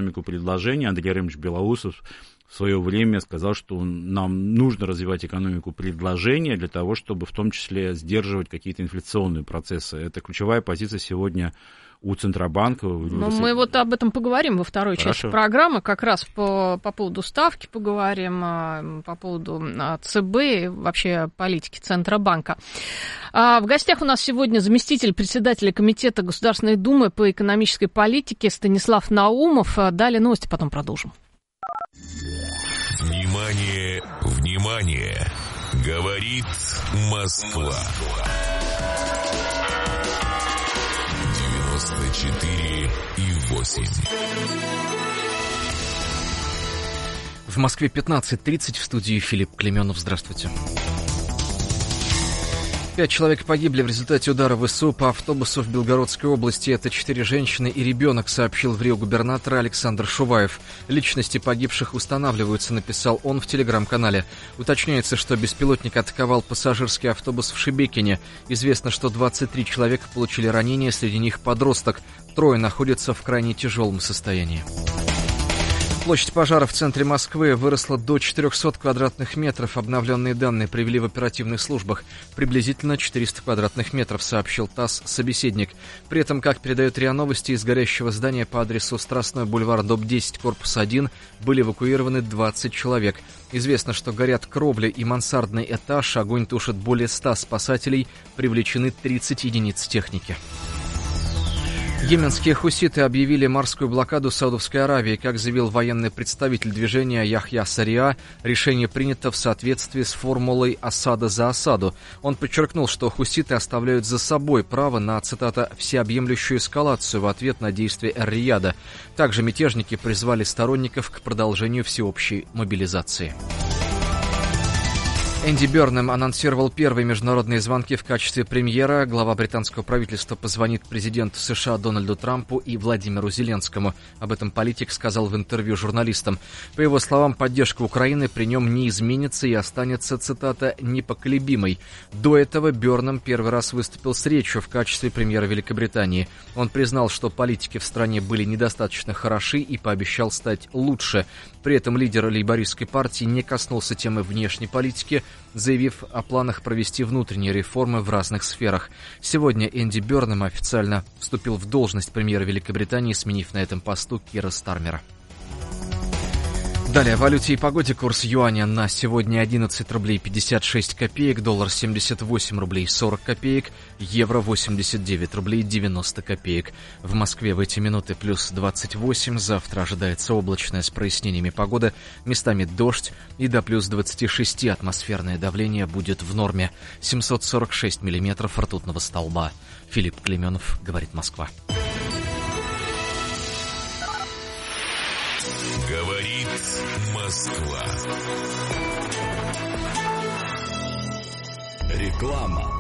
экономику предложения. Андрей Ремович Белоусов в свое время сказал, что нам нужно развивать экономику предложения для того, чтобы в том числе сдерживать какие-то инфляционные процессы. Это ключевая позиция сегодня у Центробанка. Но мы вот об этом поговорим во второй части программы, как раз по поводу ставки поговорим, по поводу ЦБ и вообще политики Центробанка. В гостях у нас сегодня заместитель председателя Комитета Государственной Думы по экономической политике Станислав Наумов. Далее новости, потом продолжим. Внимание, внимание! Говорит Москва. 94,8. В Москве 15:30, в студии Филипп Клеменов. Здравствуйте. 5 человек погибли в результате удара ВСУ по автобусу в Белгородской области. Это 4 женщины и ребенок, сообщил в Рио губернатор Александр Шуваев. Личности погибших устанавливаются, написал он в телеграм-канале. Уточняется, что беспилотник атаковал пассажирский автобус в Шебекине. Известно, что 23 человека получили ранения, среди них подросток. 3 находятся в крайне тяжелом состоянии. Площадь пожара в центре Москвы выросла до 400 квадратных метров. Обновленные данные привели в оперативных службах. Приблизительно 400 квадратных метров, сообщил ТАСС собеседник. При этом, как передает РИА Новости, из горящего здания по адресу Страстной бульвар, дом 10, корпус 1, были эвакуированы 20 человек. Известно, что горят кровля и мансардный этаж. Огонь тушит более 100 спасателей. Привлечены 30 единиц техники. Йеменские хуситы объявили морскую блокаду Саудовской Аравии. Как заявил военный представитель движения Яхья Сариа, решение принято в соответствии с формулой «осада за осаду». Он подчеркнул, что хуситы оставляют за собой право на, цитата, «всеобъемлющую эскалацию» в ответ на действия Эр-Рияда. Также мятежники призвали сторонников к продолжению всеобщей мобилизации. Энди Бёрнэм анонсировал первые международные звонки в качестве премьера. Глава британского правительства позвонит президенту США Дональду Трампу и Владимиру Зеленскому. Об этом политик сказал в интервью журналистам. По его словам, поддержка Украины при нем не изменится и останется, цитата, «непоколебимой». До этого Бёрнэм первый раз выступил с речью в качестве премьера Великобритании. Он признал, что политики в стране были недостаточно хороши и пообещал стать лучше. При этом лидер лейбористской партии не коснулся темы внешней политики, заявив о планах провести внутренние реформы в разных сферах. Сегодня Энди Бёрнэм официально вступил в должность премьера Великобритании, сменив на этом посту Кира Стармера. Далее о валюте и погоде. Курс юаня на сегодня 11 рублей 56 копеек, доллар 78 рублей 40 копеек, евро 89 рублей 90 копеек. В Москве в эти минуты плюс 28, завтра ожидается облачная с прояснениями погода, местами дождь и до плюс 26 атмосферное давление будет в норме. 746 миллиметров ртутного столба. Филипп Клеменов, говорит Москва. Говорит Москва. Реклама.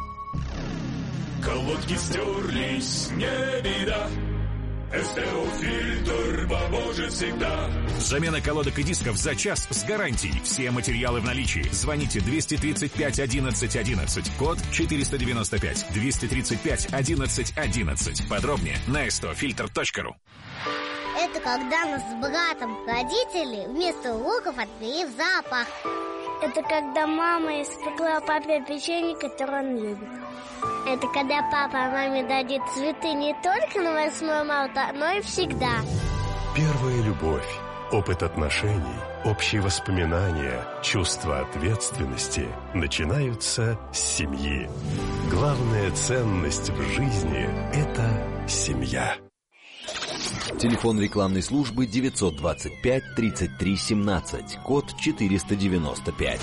Колодки стерлись, не беда. СТО-фильтр поможет всегда. Замена колодок и дисков за час с гарантией. Все материалы в наличии. Звоните 235 11 11. Код 495. 235 11 11. Подробнее на stofilter.ru. Это когда нас с братом родители вместо уроков отвели в зоопарк. Это когда мама испекла папе печенье, которое он любит. Это когда папа маме дадит цветы не только на 8 марта, но и всегда. Первая любовь, опыт отношений, общие воспоминания, чувство ответственности начинаются с семьи. Главная ценность в жизни – это семья. Телефон рекламной службы 925 33 17, код 495.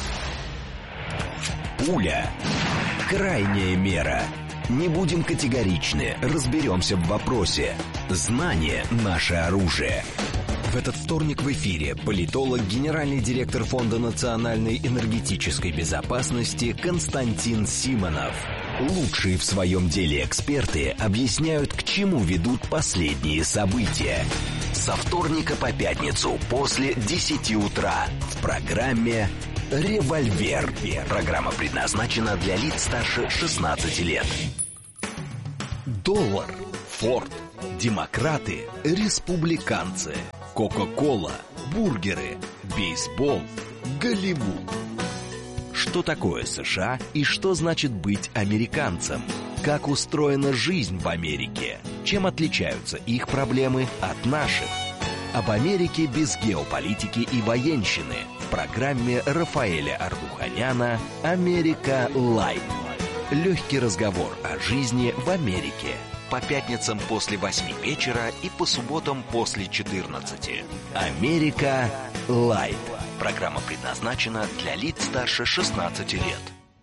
Пуля. Крайняя мера. Не будем категоричны, разберемся в вопросе. Знание – наше оружие. В этот вторник в эфире политолог, генеральный директор Фонда национальной энергетической безопасности Константин Симонов. Лучшие в своем деле эксперты объясняют, к чему ведут последние события. Со вторника по пятницу после 10 утра в программе «Револьвер». Программа предназначена для лиц старше 16 лет. Доллар, Форд, Демократы, республиканцы, Кока-кола, бургеры, бейсбол, Голливуд. Что такое США и что значит быть американцем? Как устроена жизнь в Америке? Чем отличаются их проблемы от наших? Об Америке без геополитики и военщины в программе Рафаэля Ардуханяна «Америка Лайт». Легкий разговор о жизни в Америке. По пятницам после 8 вечера и по субботам после 14. «Америка Лайт». Программа предназначена для лиц старше 16 лет.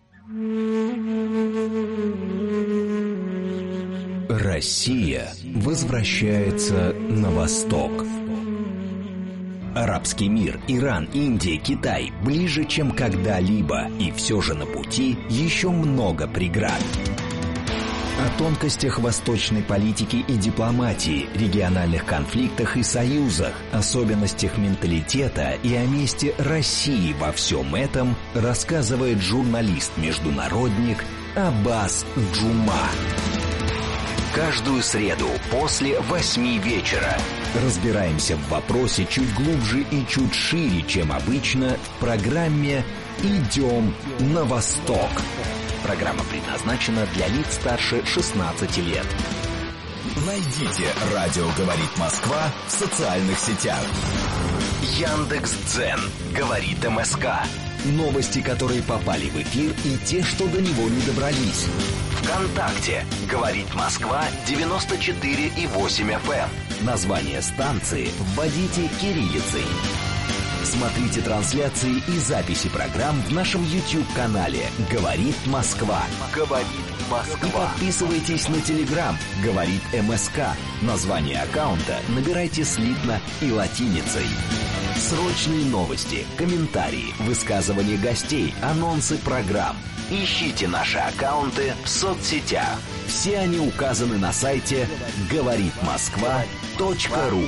Россия возвращается на восток. Арабский мир, Иран, Индия, Китай ближе, чем когда-либо, и все же на пути еще много преград. О тонкостях восточной политики и дипломатии, региональных конфликтах и союзах, особенностях менталитета и о месте России во всем этом рассказывает журналист-международник Аббас Джума. Каждую среду после 8 вечера разбираемся в вопросе чуть глубже и чуть шире, чем обычно, в программе «Идем на восток». Программа предназначена для лиц старше 16 лет. Найдите «Радио говорит Москва» в социальных сетях. Яндекс.Дзен говорит МСК. Новости, которые попали в эфир, и те, что до него не добрались. ВКонтакте говорит Москва 94,8 FM. Название станции вводите кириллицей. Смотрите трансляции и записи программ в нашем YouTube-канале «Говорит Москва». «Говорит Москва». И подписывайтесь на Telegram «Говорит МСК». Название аккаунта набирайте слитно и латиницей. Срочные новости, комментарии, высказывания гостей, анонсы программ. Ищите наши аккаунты в соцсетях. Все они указаны на сайте говоритмосква.ру.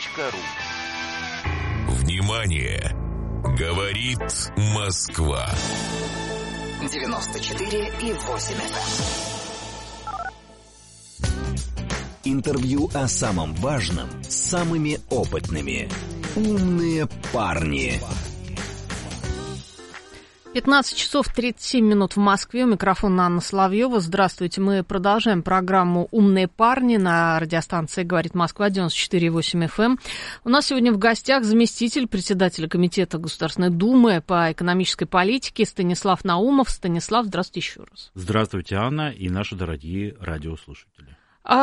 Внимание! Говорит Москва. 94,8 FM. Интервью о самом важном с самыми опытными. Умные парни. 15 часов 37 минут в Москве. У микрофона Анна Соловьева. Здравствуйте. Мы продолжаем программу «Умные парни» на радиостанции «Говорит Москва» 94,8 FM. У нас сегодня в гостях заместитель председателя Комитета Государственной Думы по экономической политике Станислав Наумов. Станислав, здравствуйте еще раз. Здравствуйте, Анна, и наши дорогие радиослушатели.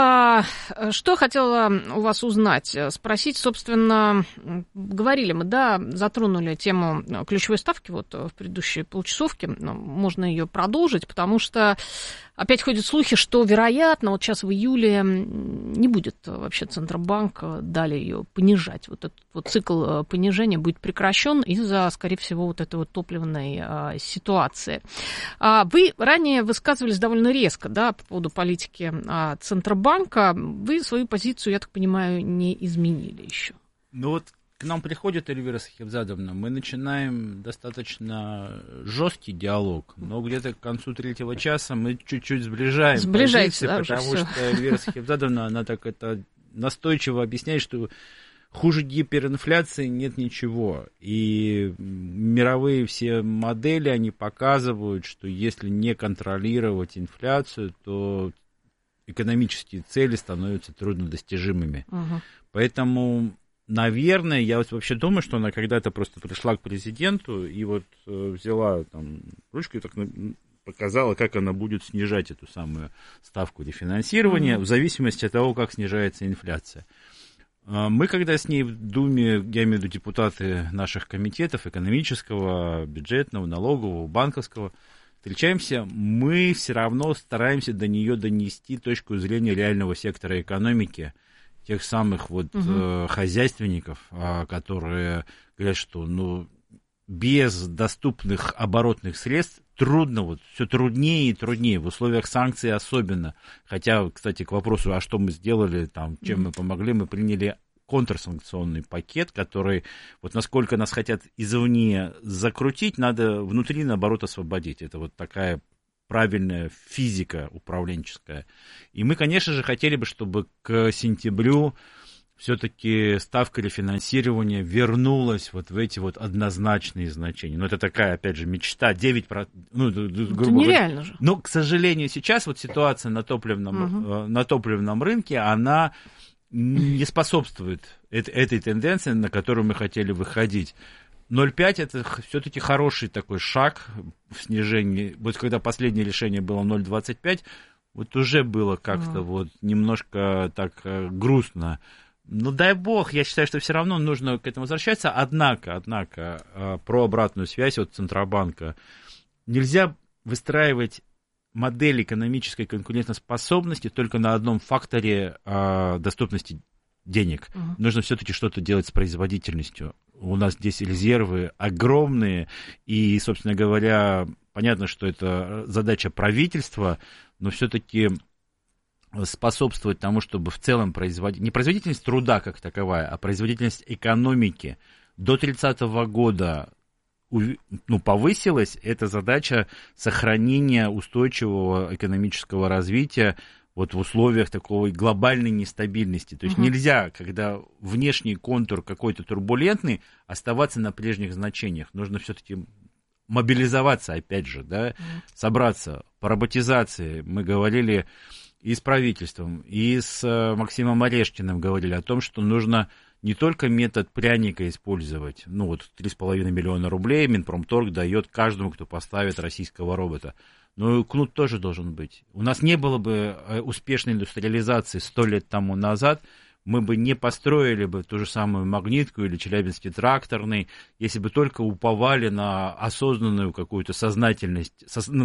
Что хотела у вас узнать? Спросить, собственно, говорили мы, да, затронули тему ключевой ставки вот в предыдущей полчасовке, можно ее продолжить, потому что опять ходят слухи, что, вероятно, вот сейчас в июле не будет вообще Центробанк далее ее понижать. Вот этот вот цикл понижения будет прекращен из-за, скорее всего, вот этой вот топливной ситуации. Вы ранее высказывались довольно резко, да, по поводу политики Центробанка. Вы свою позицию, я так понимаю, не изменили еще. Ну вот к нам приходит Эльвира Сахибзадовна, мы начинаем достаточно жесткий диалог, но где-то к концу третьего часа мы чуть-чуть сближаем позиции, да, потому что Эльвира Сахибзадовна, она так это настойчиво объясняет, что хуже гиперинфляции нет ничего. И мировые все модели, они показывают, что если не контролировать инфляцию, то экономические цели становятся труднодостижимыми. Поэтому, наверное, я вот вообще думаю, что она когда-то просто пришла к президенту и вот взяла там ручку и так показала, как она будет снижать эту самую ставку рефинансирования в зависимости от того, как снижается инфляция. Мы, когда с ней в Думе, я имею в виду депутаты наших комитетов, экономического, бюджетного, налогового, банковского, встречаемся, мы все равно стараемся до нее донести точку зрения реального сектора экономики, тех самых вот хозяйственников, которые говорят, что без доступных оборотных средств трудно, вот все труднее и труднее, в условиях санкций особенно. Хотя, кстати, к вопросу, а что мы сделали, там, чем мы помогли, мы приняли контрсанкционный пакет, который, вот насколько нас хотят извне закрутить, надо внутри, наоборот, освободить. Это вот такая правильная физика управленческая. И мы, конечно же, хотели бы, чтобы к сентябрю все-таки ставка рефинансирования вернулась вот в эти вот однозначные значения. Но это такая, опять же, мечта. 9%. Ну, это нереально же. Но, к сожалению, сейчас вот ситуация на топливном рынке, она не способствует этой тенденции, на которую мы хотели выходить. 0,5 это все-таки хороший такой шаг в снижении. Вот когда последнее решение было 0,25, вот уже было как-то вот немножко так грустно. Ну, дай бог, я считаю, что все равно нужно к этому возвращаться. Однако, про обратную связь от Центробанка. Нельзя выстраивать модель экономической конкурентоспособности только на одном факторе доступности денег. Нужно все-таки что-то делать с производительностью. У нас здесь резервы огромные, и, собственно говоря, понятно, что это задача правительства, но все-таки способствовать тому, чтобы в целом не производительность труда как таковая, а производительность экономики до 30-го года повысилась, это задача сохранения устойчивого экономического развития вот в условиях такой глобальной нестабильности. То есть нельзя, когда внешний контур какой-то турбулентный, оставаться на прежних значениях. Нужно все-таки мобилизоваться, опять же, да, собраться. По роботизации мы говорили и с правительством, и с Максимом Орешкиным говорили о том, что нужно не только метод пряника использовать, 3,5 миллиона рублей Минпромторг дает каждому, кто поставит российского робота. Но и кнут тоже должен быть. У нас не было бы успешной индустриализации 100 лет тому назад, мы бы не построили бы ту же самую Магнитку или Челябинский тракторный, если бы только уповали на осознанную какую-то сознательность,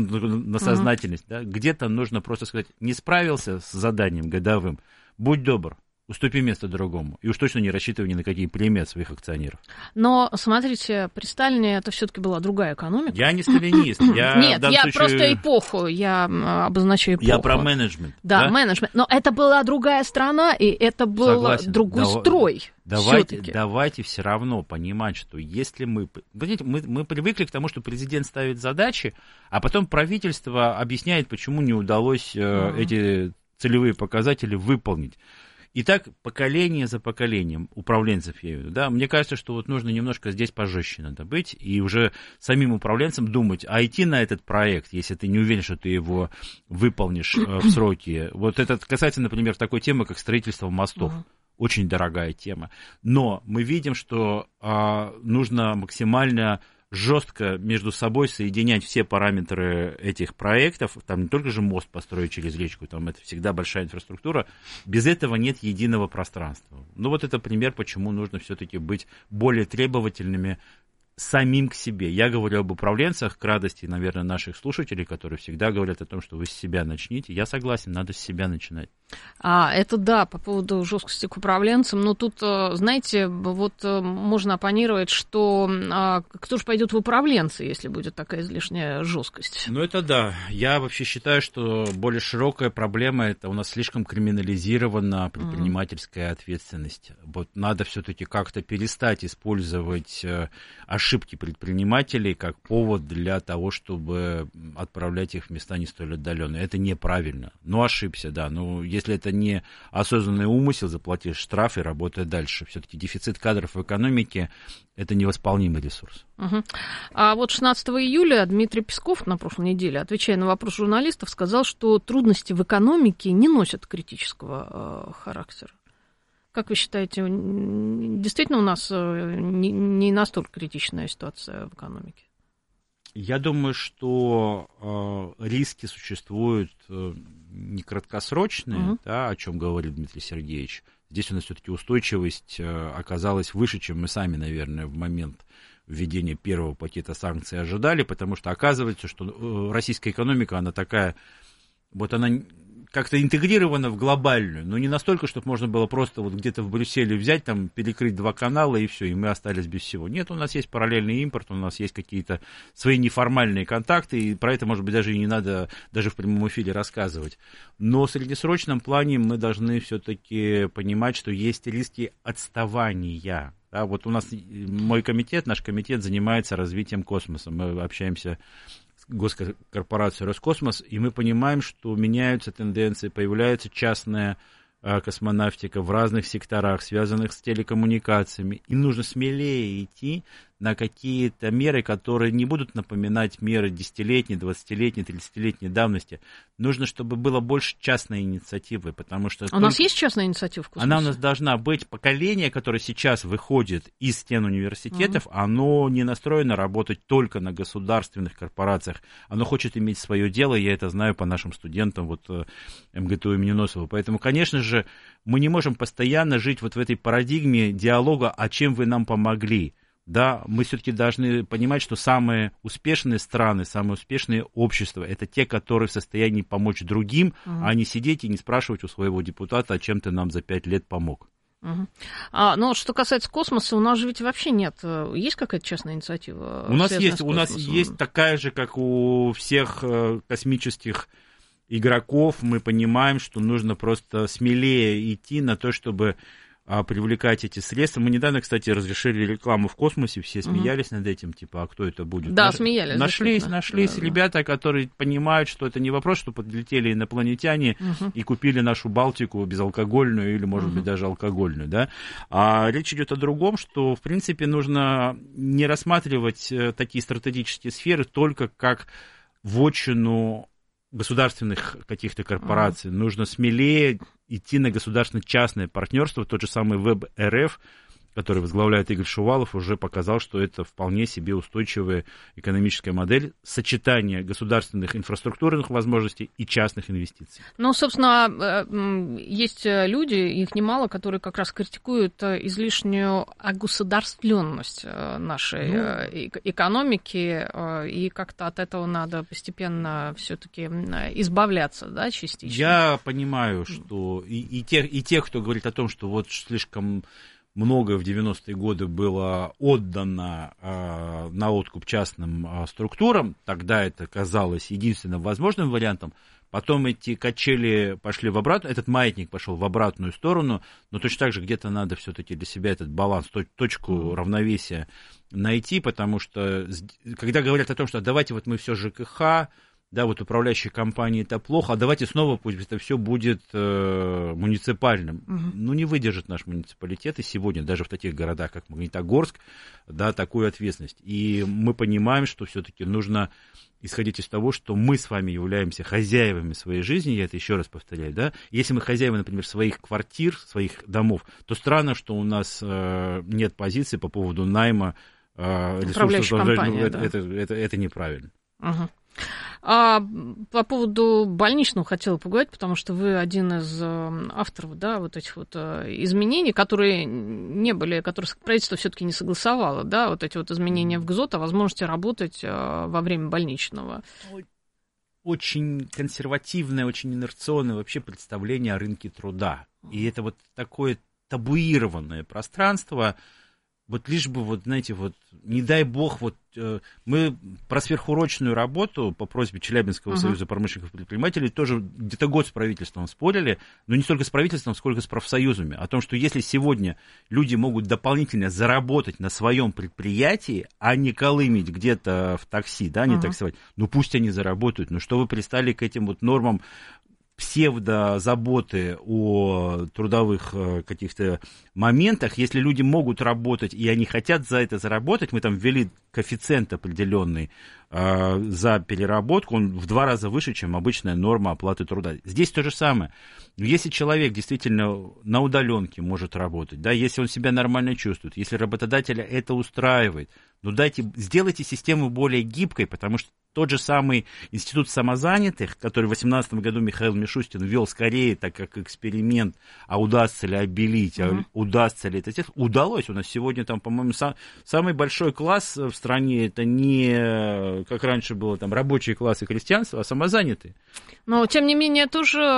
на сознательность. Да? Где-то нужно просто сказать, не справился с заданием годовым, будь добр, уступи место другому. И уж точно не рассчитывай ни на какие премии от своих акционеров. Но, смотрите, при Сталине это все-таки была другая экономика. Я не сталинист. Нет, я просто эпоху, я обозначаю эпоху. Я про менеджмент. Да, менеджмент. Но это была другая страна, и это был другой строй. Давайте все равно понимать, что если мы привыкли к тому, что президент ставит задачи, а потом правительство объясняет, почему не удалось эти целевые показатели выполнить. И так поколение за поколением управленцев, я имею в виду, да, мне кажется, что вот нужно немножко здесь пожестче надо быть, и уже самим управленцам думать, а идти на этот проект, если ты не уверен, что ты его выполнишь в сроки. Вот это касается, например, такой темы, как строительство мостов. Очень дорогая тема. Но мы видим, что нужно максимально жестко между собой соединять все параметры этих проектов. Там не только же мост построить через речку, там это всегда большая инфраструктура. Без этого нет единого пространства. Ну вот это пример, почему нужно все-таки быть более требовательными самим к себе. Я говорю об управленцах, к радости, наверное, наших слушателей, которые всегда говорят о том, что вы с себя начните. Я согласен, надо с себя начинать. Это да, по поводу жесткости к управленцам. Но тут, знаете, вот можно оппонировать, что кто же пойдет в управленцы, если будет такая излишняя жесткость? Ну, это да. Я вообще считаю, что более широкая проблема — это у нас слишком криминализирована предпринимательская ответственность. Вот надо все-таки как-то перестать использовать ошибки предпринимателей как повод для того, чтобы отправлять их в места не столь отдаленные. Это неправильно. Ну, ошибся, да. Ну, если это не осознанный умысел, заплатишь штраф и работай дальше. Все-таки дефицит кадров в экономике – это невосполнимый ресурс. А вот 16 июля Дмитрий Песков на прошлой неделе, отвечая на вопрос журналистов, сказал, что трудности в экономике не носят критического характера. Как вы считаете, действительно у нас не настолько критичная ситуация в экономике? Я думаю, что риски существуют не краткосрочные, да, о чем говорит Дмитрий Сергеевич. Здесь у нас все-таки устойчивость оказалась выше, чем мы сами, наверное, в момент введения первого пакета санкций ожидали, потому что оказывается, что российская экономика, она такая, вот она как-то интегрирована в глобальную, но не настолько, чтобы можно было просто вот где-то в Брюсселе взять, там, перекрыть 2 канала и все, и мы остались без всего. Нет, у нас есть параллельный импорт, у нас есть какие-то свои неформальные контакты, и про это, может быть, даже и не надо даже в прямом эфире рассказывать. Но в среднесрочном плане мы должны все-таки понимать, что есть риски отставания. Да, вот у нас наш комитет занимается развитием космоса. Мы общаемся с госкорпорацию Роскосмос, и мы понимаем, что меняются тенденции, появляется частная космонавтика в разных секторах, связанных с телекоммуникациями, и нужно смелее идти на какие-то меры, которые не будут напоминать меры 10-летней, 20-летней, 30-летней давности. Нужно, чтобы было больше частной инициативы, потому что... У нас есть частная инициатива в космосе? Она у нас должна быть. Поколение, которое сейчас выходит из стен университетов, оно не настроено работать только на государственных корпорациях. Оно хочет иметь свое дело, я это знаю по нашим студентам вот, МГТУ имени Носова. Поэтому, конечно же, мы не можем постоянно жить вот в этой парадигме диалога, а чем вы нам помогли. Да, мы все-таки должны понимать, что самые успешные страны, самые успешные общества — это те, которые в состоянии помочь другим, а не сидеть и не спрашивать у своего депутата, а чем ты нам за 5 лет помог. Но что касается космоса, у нас же ведь вообще нет. Есть какая-то частная инициатива? У нас есть такая же, как у всех космических игроков. Мы понимаем, что нужно просто смелее идти на то, чтобы привлекать эти средства. Мы недавно, кстати, разрешили рекламу в космосе, все смеялись над этим, типа, а кто это будет? Да, смеялись. Нашлись ребята, которые понимают, что это не вопрос, что подлетели инопланетяне и купили нашу Балтику безалкогольную или, может быть, даже алкогольную, да. А речь идет о другом, что, в принципе, нужно не рассматривать такие стратегические сферы только как вотчину государственных каких-то корпораций. Нужно смелее идти на государственно-частное партнерство. Тот же самый ВЭБ-РФ, который возглавляет Игорь Шувалов, уже показал, что это вполне себе устойчивая экономическая модель сочетания государственных инфраструктурных возможностей и частных инвестиций. Ну, собственно, есть люди, их немало, которые как раз критикуют излишнюю огосударствленность нашей экономики, и как-то от этого надо постепенно все-таки избавляться, да, частично. Я понимаю, что и те, кто говорит о том, что вот слишком много в 90-е годы было отдано на откуп частным структурам, тогда это казалось единственным возможным вариантом. Потом эти качели пошли в обратную, этот маятник пошел в обратную сторону, но точно так же где-то надо все-таки для себя этот баланс, точку равновесия найти, потому что когда говорят о том, что давайте вот мы все ЖКХ, да, вот управляющие компании это плохо, а давайте снова пусть это все будет муниципальным. Ну, не выдержит наш муниципалитет и сегодня, даже в таких городах, как Магнитогорск, да, такую ответственность. И мы понимаем, что все-таки нужно исходить из того, что мы с вами являемся хозяевами своей жизни, я это еще раз повторяю, да. Если мы хозяева, например, своих квартир, своих домов, то странно, что у нас нет позиции по поводу найма ресурсов. Это неправильно. А по поводу больничного хотела поговорить, потому что вы один из авторов, да, вот этих вот изменений, которые не были, которые правительство все-таки не согласовало, да, вот эти вот изменения в ГЗОТ о возможности работать во время больничного. Очень консервативное, очень инерционное вообще представление о рынке труда. И это вот такое табуированное пространство. Вот лишь бы, вот, знаете, вот, не дай бог, вот, мы про сверхурочную работу по просьбе Челябинского союза промышленников и предпринимателей тоже где-то год с правительством спорили, но не столько с правительством, сколько с профсоюзами, о том, что если сегодня люди могут дополнительно заработать на своем предприятии, а не колымить где-то в такси, да, не таксовать, ну пусть они заработают, ну что вы пристали к этим вот нормам псевдозаботы о трудовых каких-то моментах, если люди могут работать и они хотят за это заработать, мы там ввели коэффициент определенный за переработку, он в 2 раза выше, чем обычная норма оплаты труда. Здесь то же самое. Если человек действительно на удаленке может работать, да, если он себя нормально чувствует, если работодателя это устраивает, ну сделайте систему более гибкой, потому что тот же самый институт самозанятых, который в 2018 году Михаил Мишустин ввел скорее так как эксперимент, а удастся ли обелить, удастся ли это сделать, удалось. У нас сегодня там, по-моему, самый большой класс в стране, это не, как раньше было, там, рабочие классы крестьянства, а самозанятые. Но, тем не менее,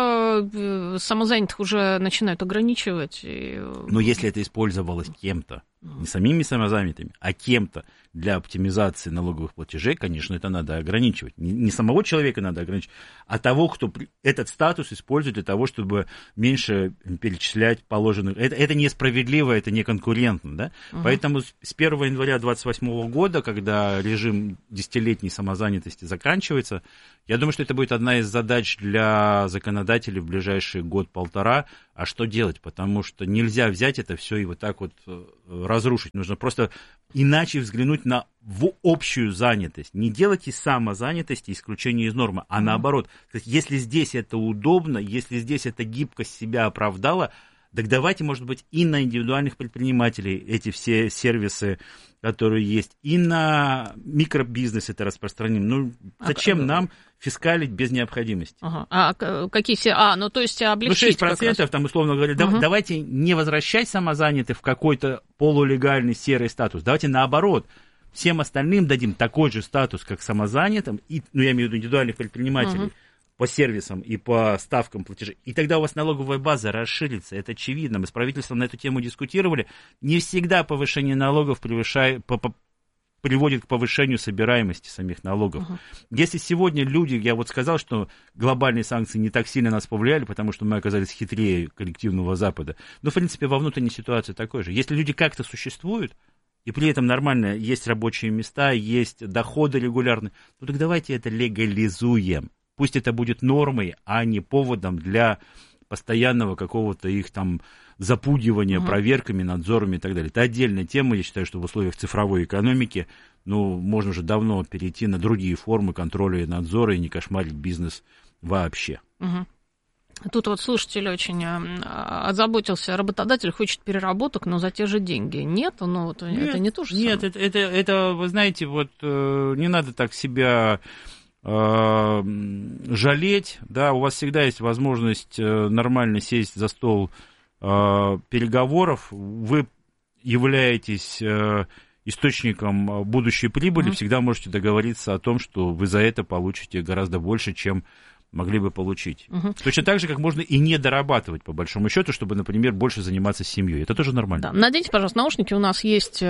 тоже самозанятых уже начинают ограничивать. Но если это использовалось кем-то, Не самими самозанятыми, а кем-то для оптимизации налоговых платежей, конечно, это надо ограничивать. Не самого человека надо ограничивать, а того, кто этот статус использует для того, чтобы меньше перечислять положенных. Это несправедливо, это не конкурентно. Да? Поэтому с 1 января 2028 года, когда режим 10-летней самозанятости заканчивается, я думаю, что это будет одна из задач для законодателей в ближайший год-полтора. А что делать? Потому что нельзя взять это все и вот так вот разрушить. Нужно просто иначе взглянуть в общую занятость. Не делать из самозанятости исключение из нормы, а наоборот. То есть, если здесь это удобно, если здесь эта гибкость себя оправдала, так давайте, может быть, и на индивидуальных предпринимателей эти все сервисы, которые есть, и на микробизнес это распространим. Ну, зачем нам фискалить без необходимости? А какие все? Ну, то есть облегчить. 6%, там, условно говоря, давайте не возвращать самозанятых в какой-то полулегальный серый статус. Давайте наоборот. Всем остальным дадим такой же статус, как самозанятым, я имею в виду индивидуальных предпринимателей, по сервисам и по ставкам платежей. И тогда у вас налоговая база расширится, это очевидно. Мы с правительством на эту тему дискутировали. Не всегда повышение налогов приводит к повышению собираемости самих налогов. Если сегодня люди, я вот сказал, что глобальные санкции не так сильно нас повлияли, потому что мы оказались хитрее коллективного Запада, но, в принципе, во внутренней ситуации такой же. Если люди как-то существуют, и при этом нормально есть рабочие места, есть доходы регулярные, ну так давайте это легализуем. Пусть это будет нормой, а не поводом для постоянного какого-то их там запугивания проверками, надзорами и так далее. Это отдельная тема. Я считаю, что в условиях цифровой экономики можно уже давно перейти на другие формы контроля и надзора и не кошмарить бизнес вообще. Тут вот слушатель очень озаботился, работодатель хочет переработок, но за те же деньги. Нет, это не то же самое. Нет, это, вы знаете, вот не надо так себя жалеть, да, у вас всегда есть возможность нормально сесть за стол переговоров, вы являетесь источником будущей прибыли, всегда можете договориться о том, что вы за это получите гораздо больше, чем могли бы получить. Точно так же, как можно и не дорабатывать, по большому счету, чтобы, например, больше заниматься семьей. Это тоже нормально. Да. Наденьте, пожалуйста, наушники. У нас есть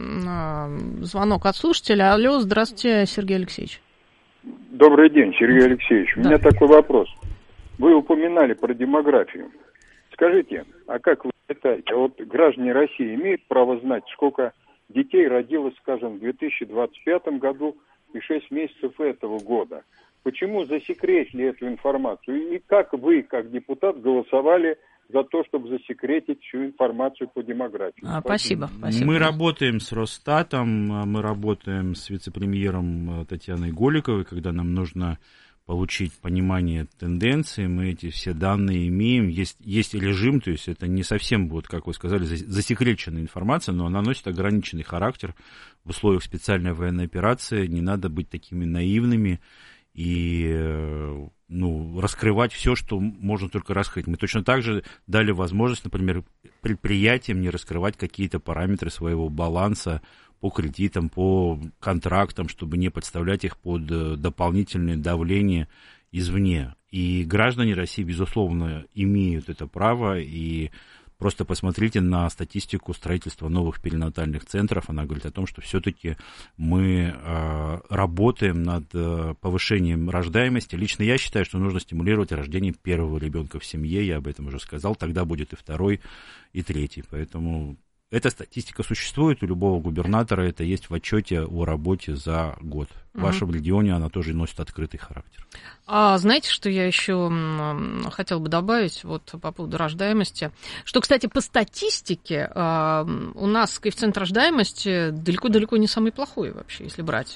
звонок от слушателя. Алло, здравствуйте, Сергей Алексеевич. Добрый день, Сергей Алексеевич. У меня такой вопрос. Вы упоминали про демографию. Скажите, а как вы считаете, вот граждане России имеют право знать, сколько детей родилось, скажем, в 2025 году и 6 месяцев этого года? Почему засекретили эту информацию? И как вы, как депутат, голосовали за то, чтобы засекретить всю информацию по демографии? Спасибо. Мы работаем с Росстатом, мы работаем с вице-премьером Татьяной Голиковой, когда нам нужно получить понимание тенденций, мы эти все данные имеем. Есть режим, то есть это не совсем будет, как вы сказали, засекреченная информация, но она носит ограниченный характер в условиях специальной военной операции. Не надо быть такими наивными и раскрывать все, что можно только раскрыть. Мы точно так же дали возможность, например, предприятиям не раскрывать какие-то параметры своего баланса по кредитам, по контрактам, чтобы не подставлять их под дополнительное давление извне. И граждане России, безусловно, имеют это право, и просто посмотрите на статистику строительства новых перинатальных центров. Она говорит о том, что все-таки мы работаем над повышением рождаемости. Лично я считаю, что нужно стимулировать рождение первого ребенка в семье. Я об этом уже сказал. Тогда будет и второй, и третий. Поэтому эта статистика существует. У любого губернатора это есть в отчете о работе за год. В вашем регионе она тоже носит открытый характер. А знаете, что я еще хотела бы добавить вот по поводу рождаемости? Что, кстати, по статистике у нас коэффициент рождаемости далеко-далеко не самый плохой вообще, если брать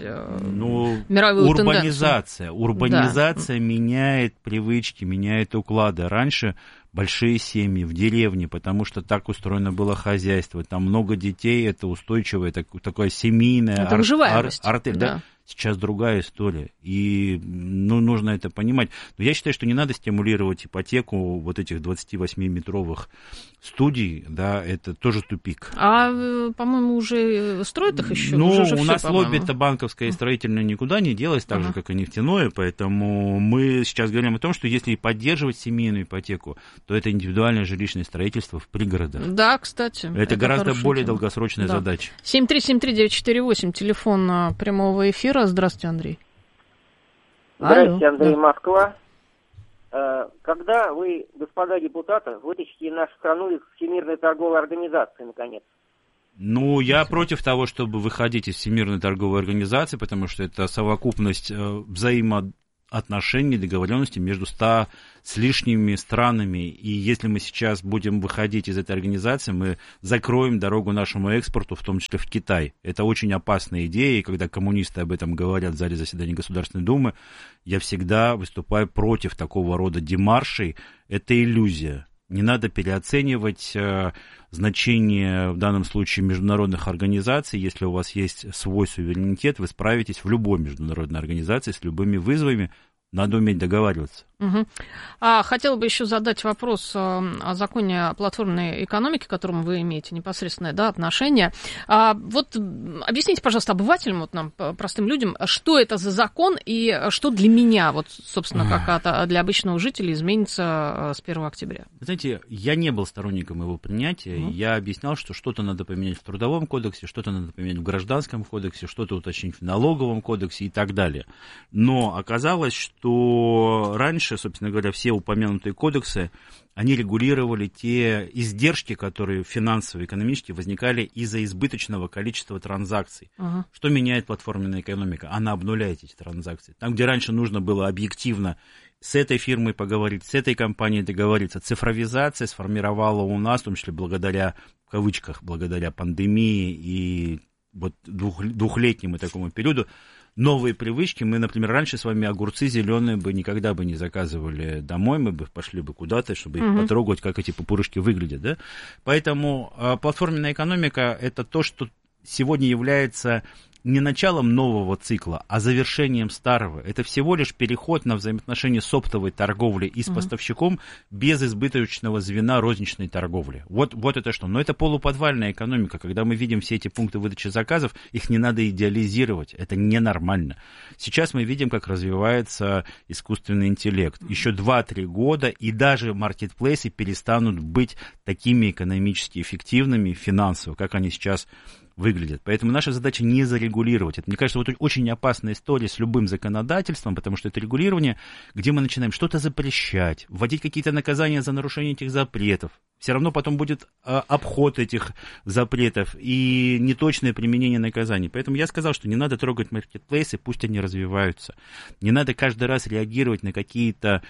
мировую тенденцию. Урбанизация меняет привычки, меняет уклады. Раньше большие семьи в деревне, потому что так устроено было хозяйство. Там много детей, это устойчивая такая семейная артель. Да. Сейчас другая история, и нужно это понимать. Но я считаю, что не надо стимулировать ипотеку вот этих 28-метровых студий, да, это тоже тупик. По-моему, уже строят их еще? Ну, уже у нас все, лобби-то банковское и строительное никуда не делось, так же, как и нефтяное, поэтому мы сейчас говорим о том, что если поддерживать семейную ипотеку, то это индивидуальное жилищное строительство в пригородах. Да, кстати. Это гораздо более долгосрочная задача. 7373948, телефон прямого эфира. Здравствуйте, Андрей. Здравствуйте, Андрей, Москва. Когда вы, господа депутаты, вытащите нашу страну из Всемирной торговой организации, наконец? Ну, я против того, чтобы выходить из Всемирной торговой организации, потому что это совокупность взаимоотношений, договоренностей между 100 с лишними странами. И если мы сейчас будем выходить из этой организации, мы закроем дорогу нашему экспорту, в том числе в Китай. Это очень опасная идея, и когда коммунисты об этом говорят в зале заседаний Государственной Думы, я всегда выступаю против такого рода демаршей. Это иллюзия. Не надо переоценивать значение в данном случае международных организаций. Если у вас есть свой суверенитет, вы справитесь в любой международной организации с любыми вызовами. Надо уметь договариваться. Угу. Хотела бы еще задать вопрос о законе о платформенной экономике, к которому вы имеете непосредственное отношение. Вот объясните, пожалуйста, обывателям, вот нам, простым людям, что это за закон и что для меня, вот, собственно, как для обычного жителя изменится с 1 октября? Знаете, я не был сторонником его принятия. Я объяснял, что что-то надо поменять в Трудовом кодексе, что-то надо поменять в Гражданском кодексе, что-то уточнить в Налоговом кодексе и так далее. Но оказалось, что раньше, собственно говоря, все упомянутые кодексы, они регулировали те издержки, которые финансово, экономически возникали из-за избыточного количества транзакций. Что меняет платформенная экономика? Она обнуляет эти транзакции. Там, где раньше нужно было объективно с этой фирмой поговорить, с этой компанией договориться, цифровизация сформировала у нас, в том числе благодаря, в кавычках, благодаря пандемии и вот двухлетнему такому периоду, новые привычки. Мы, например, раньше с вами огурцы зеленые бы никогда бы не заказывали домой, мы бы пошли бы куда-то, чтобы их потрогать, как эти пупырышки выглядят, да? Поэтому платформенная экономика – это то, что сегодня является не началом нового цикла, а завершением старого. Это всего лишь переход на взаимоотношения с оптовой торговлей и с поставщиком без избыточного звена розничной торговли. Вот это что? Но это полуподвальная экономика. Когда мы видим все эти пункты выдачи заказов, их не надо идеализировать. Это ненормально. Сейчас мы видим, как развивается искусственный интеллект. Еще 2-3 года, и даже маркетплейсы перестанут быть такими экономически эффективными финансово, как они сейчас выглядят. Поэтому наша задача не зарегулировать. Это, мне кажется, вот очень опасная история с любым законодательством, потому что это регулирование, где мы начинаем что-то запрещать, вводить какие-то наказания за нарушение этих запретов. Все равно потом будет обход этих запретов и неточное применение наказаний. Поэтому я сказал, что не надо трогать маркетплейсы, пусть они развиваются. Не надо каждый раз реагировать на какие-то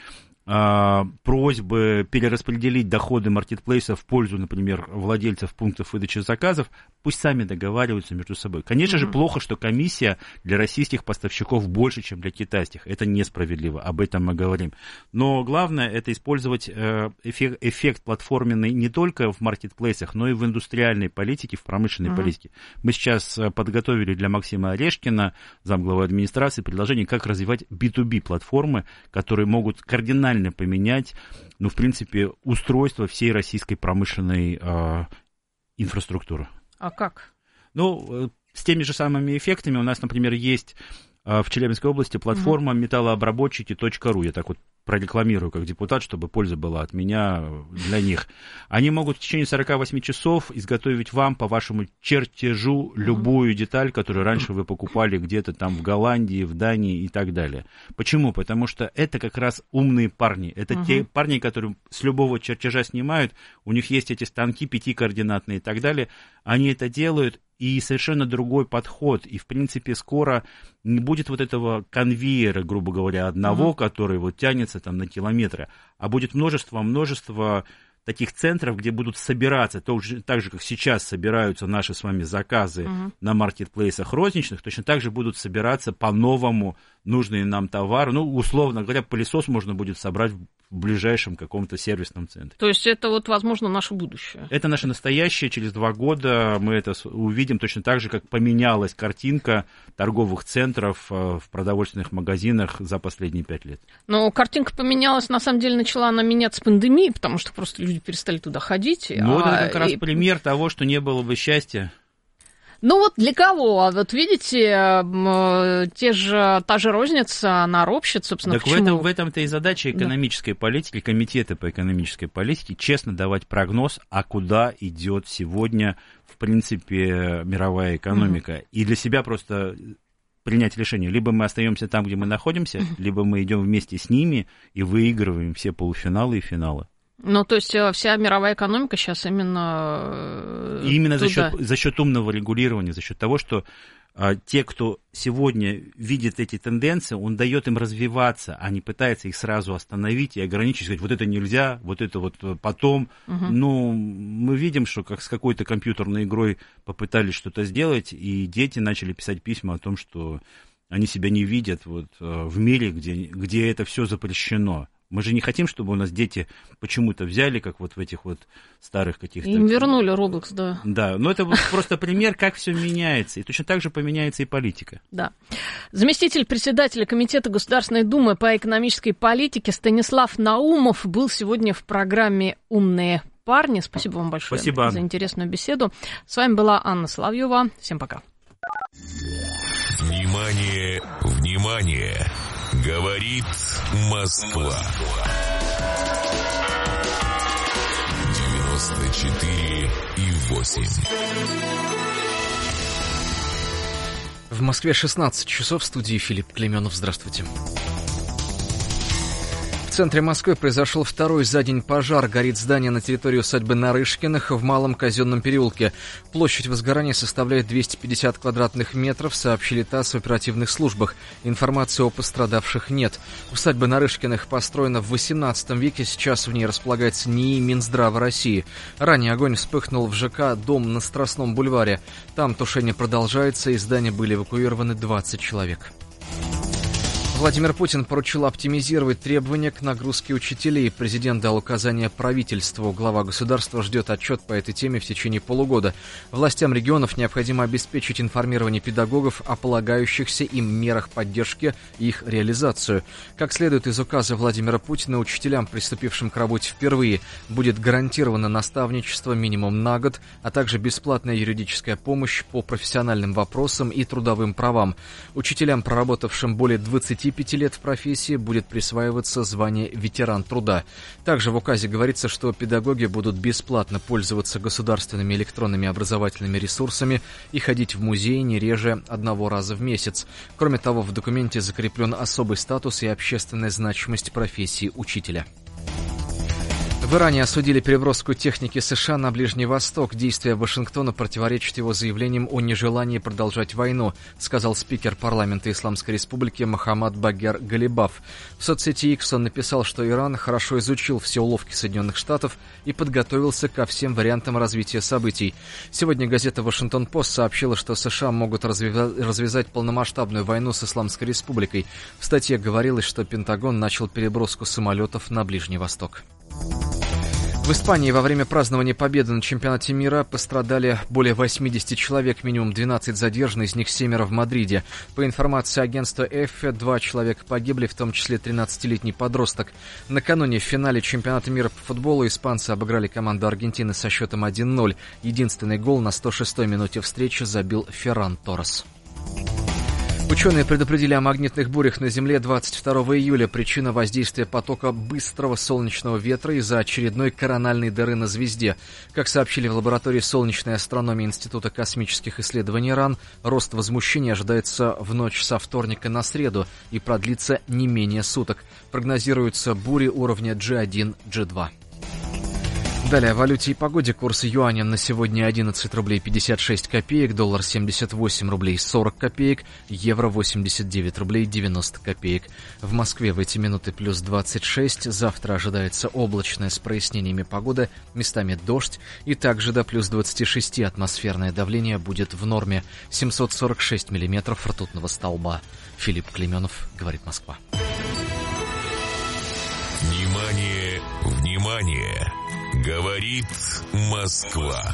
просьбы перераспределить доходы маркетплейсов в пользу, например, владельцев пунктов выдачи заказов, пусть сами договариваются между собой. Конечно же, плохо, что комиссия для российских поставщиков больше, чем для китайских. Это несправедливо, об этом мы говорим. Но главное, это использовать эффект платформенный не только в маркетплейсах, но и в индустриальной политике, в промышленной политике. Мы сейчас подготовили для Максима Орешкина, замглавы администрации, предложение, как развивать B2B-платформы, которые могут кардинально поменять, ну, в принципе, устройство всей российской промышленной инфраструктуры. А как? Ну, с теми же самыми эффектами у нас, например, есть в Челябинской области платформа металлообработчики.ру. Я так вот прорекламирую как депутат, чтобы польза была от меня для них. Они могут в течение 48 часов изготовить вам по вашему чертежу любую деталь, которую раньше вы покупали где-то там в Голландии, в Дании и так далее. Почему? Потому что это как раз умные парни. Это те парни, которые с любого чертежа снимают, у них есть эти станки 5-координатные и так далее. Они это делают, и совершенно другой подход. И, в принципе, скоро не будет вот этого конвейера, грубо говоря, одного, который вот тянется там на километры, а будет множество таких центров, где будут собираться, так же, как сейчас собираются наши с вами заказы на маркетплейсах розничных, точно так же будут собираться по-новому нужные нам товары. Ну, условно говоря, пылесос можно будет собрать в ближайшем каком-то сервисном центре. То есть это вот, возможно, наше будущее? Это наше настоящее. Через 2 года мы это увидим точно так же, как поменялась картинка торговых центров в продовольственных магазинах за последние 5 лет. Но картинка поменялась, на самом деле, начала она меняться с пандемией, потому что просто люди перестали туда ходить. Ну, это как раз пример того, что не было бы счастья. Ну вот для кого? Вот видите, та же розница, она ропщет, собственно, так в этом-то и задача экономической политики, комитета по экономической политике, честно давать прогноз, а куда идет сегодня, в принципе, мировая экономика. И для себя просто принять решение. Либо мы остаемся там, где мы находимся, либо мы идем вместе с ними и выигрываем все полуфиналы и финалы. Ну, то есть вся мировая экономика сейчас именно за счет умного регулирования, за счет того, что те, кто сегодня видит эти тенденции, он дает им развиваться, а не пытается их сразу остановить и ограничить, сказать, вот это нельзя, вот это вот потом. Ну, мы видим, что как с какой-то компьютерной игрой попытались что-то сделать, и дети начали писать письма о том, что они себя не видят вот в мире, где это все запрещено. Мы же не хотим, чтобы у нас дети почему-то взяли, как вот в этих вот старых каких-то... Им вернули Roblox, да. Да, но это просто пример, как все меняется. И точно так же поменяется и политика. Да. Заместитель председателя Комитета Государственной Думы по экономической политике Станислав Наумов был сегодня в программе «Умные парни». Спасибо вам большое за интересную беседу. С вами была Анна Соловьева. Всем пока. Внимание, внимание! Говорит Москва. 94,8. В Москве 16 часов, в студии Филипп Клейменов. Здравствуйте. В центре Москвы произошел второй за день пожар. Горит здание на территории усадьбы Нарышкиных в Малом Казенном переулке. Площадь возгорания составляет 250 квадратных метров, сообщили ТАСС в оперативных службах. Информации о пострадавших нет. Усадьба Нарышкиных построена в 18 веке, сейчас в ней располагается НИИ Минздрава России. Ранее огонь вспыхнул в ЖК «Дом» на Страстном бульваре. Там тушение продолжается, из здания были эвакуированы 20 человек. Владимир Путин поручил оптимизировать требования к нагрузке учителей. Президент дал указание правительству. Глава государства ждет отчет по этой теме в течение полугода. Властям регионов необходимо обеспечить информирование педагогов о полагающихся им мерах поддержки и их реализацию. Как следует из указа Владимира Путина, учителям, приступившим к работе впервые, будет гарантировано наставничество минимум на год, а также бесплатная юридическая помощь по профессиональным вопросам и трудовым правам. Учителям, проработавшим более 25 лет в профессии, будет присваиваться звание ветеран труда. Также в указе говорится, что педагоги будут бесплатно пользоваться государственными электронными образовательными ресурсами и ходить в музей не реже 1 раза в месяц. Кроме того, в документе закреплен особый статус и общественная значимость профессии учителя. В Иране осудили переброску техники США на Ближний Восток. Действия Вашингтона противоречат его заявлениям о нежелании продолжать войну, сказал спикер парламента Исламской Республики Мохаммад Багер Галибаф. В соцсети X он написал, что Иран хорошо изучил все уловки Соединенных Штатов и подготовился ко всем вариантам развития событий. Сегодня газета «Вашингтон-Пост» сообщила, что США могут развязать полномасштабную войну с Исламской Республикой. В статье говорилось, что Пентагон начал переброску самолетов на Ближний Восток. В Испании во время празднования победы на чемпионате мира пострадали более 80 человек, минимум 12 задержаны, из них 7 в Мадриде. По информации агентства EFE, 2 человека погибли, в том числе 13-летний подросток. Накануне в финале чемпионата мира по футболу испанцы обыграли команду Аргентины со счетом 1-0. Единственный гол на 106-й минуте встречи забил Ферран Торрес. Ученые предупредили о магнитных бурях на Земле 22 июля. Причина воздействия потока быстрого солнечного ветра из-за очередной корональной дыры на звезде. Как сообщили в лаборатории солнечной астрономии Института космических исследований РАН, рост возмущения ожидается в ночь со вторника на среду и продлится не менее суток. Прогнозируются бури уровня G1, G2. Далее о валюте и погоде. Курс юаня на сегодня 11 рублей 56 копеек, доллар 78 рублей 40 копеек, евро 89 рублей 90 копеек. В Москве в эти минуты плюс 26. Завтра ожидается облачная с прояснениями погода, местами дождь, и также до плюс 26 атмосферное давление будет в норме. 746 миллиметров ртутного столба. Филипп Клейменов, говорит Москва. Внимание, внимание! Говорит Москва.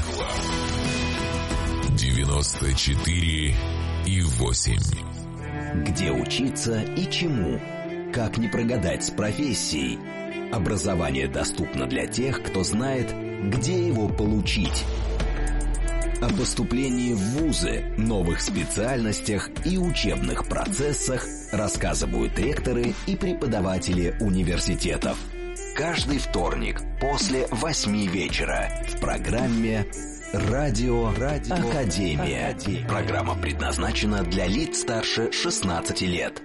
94,8. Где учиться и чему? Как не прогадать с профессией? Образование доступно для тех, кто знает, где его получить. О поступлении в вузы, новых специальностях и учебных процессах рассказывают ректоры и преподаватели университетов. Каждый вторник после 8 вечера в программе «Радио Академия». Программа предназначена для лиц старше 16 лет.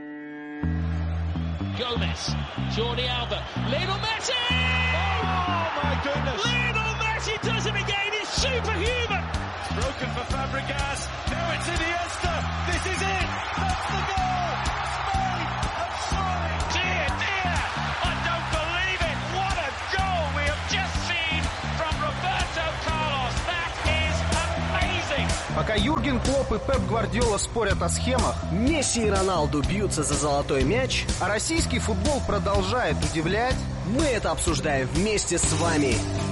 Gomez, Jordi Alba, Lionel Messi! Oh my goodness! Lionel Messi does it again, it's superhuman! Broken for Fabregas, now it's Iniesta, this is it! That's the goal! Spain have scored! Dear, dear, I don't believe it! What a goal we have just seen from Roberto Carlos! That is amazing! Пока Юрген Клопп и Пеп Гвардиола спорят о схемах, Месси и Роналду бьются за золотой мяч, а российский футбол продолжает удивлять, мы это обсуждаем вместе с вами.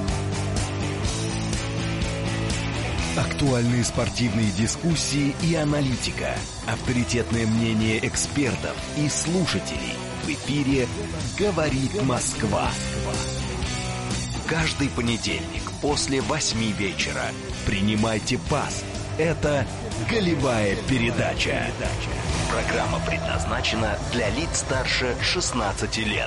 Актуальные спортивные дискуссии и аналитика, авторитетное мнение экспертов и слушателей. В эфире «Говорит Москва». Каждый понедельник после 8 вечера принимайте пас. Это «Голевая передача». Программа предназначена для лиц старше 16 лет.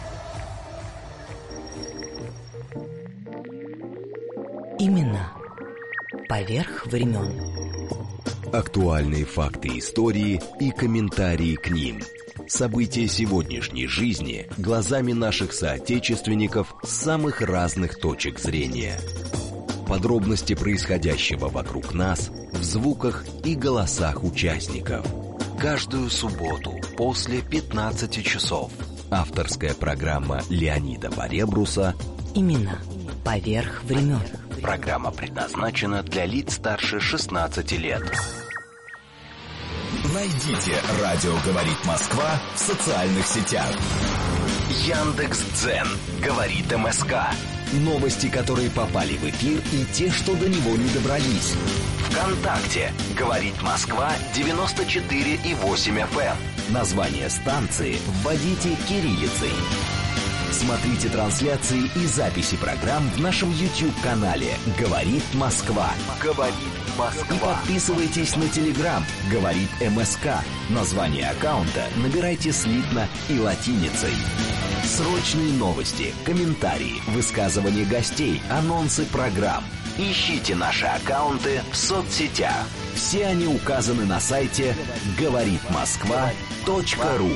Именно поверх времен. Актуальные факты истории и комментарии к ним. События сегодняшней жизни глазами наших соотечественников с самых разных точек зрения. Подробности происходящего вокруг нас в звуках и голосах участников. Каждую субботу после 15 часов. Авторская программа Леонида Поребруса «Именно поверх времен». Программа предназначена для лиц старше 16 лет. Найдите «Радио говорит Москва» в социальных сетях. Яндекс.Дзен говорит МСК. Новости, которые попали в эфир, и те, что до него не добрались. ВКонтакте говорит Москва 94,8 FM. Название станции вводите кириллицей. Смотрите трансляции и записи программ в нашем YouTube-канале «Говорит Москва». «Говорит Москва». И подписывайтесь на Telegram «Говорит МСК». Название аккаунта набирайте слитно и латиницей. Срочные новости, комментарии, высказывания гостей, анонсы программ. Ищите наши аккаунты в соцсетях. Все они указаны на сайте говоритмосква.ру.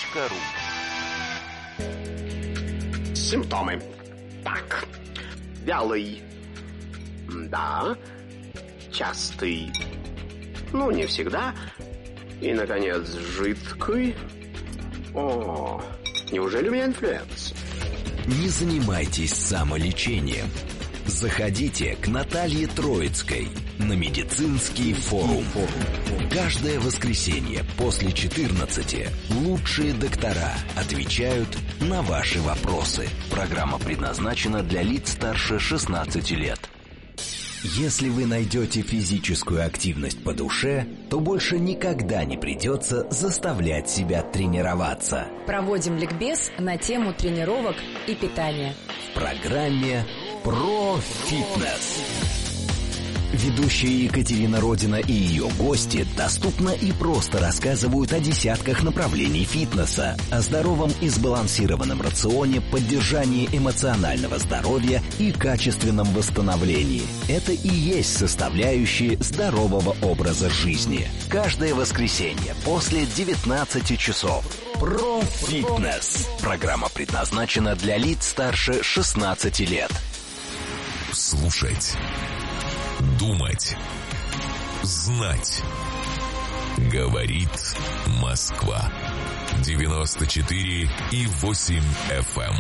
Симптомы. Так. Вялый. Да. Частый. Ну, не всегда. И, наконец, жидкий. О, неужели у меня инфлюенс? Не занимайтесь самолечением. Заходите к Наталье Троицкой на медицинский форум. Каждое воскресенье после 14 лучшие доктора отвечают на ваши вопросы. Программа предназначена для лиц старше 16 лет. Если вы найдете физическую активность по душе, то больше никогда не придется заставлять себя тренироваться. Проводим ликбез на тему тренировок и питания. В программе «Про фитнес». Ведущая Екатерина Родина и ее гости доступно и просто рассказывают о десятках направлений фитнеса, о здоровом и сбалансированном рационе, поддержании эмоционального здоровья и качественном восстановлении. Это и есть составляющие здорового образа жизни. Каждое воскресенье после 19 часов. Про фитнес. Программа предназначена для лиц старше 16 лет. Слушать. Думать. Знать. Говорит Москва. 94,8 FM.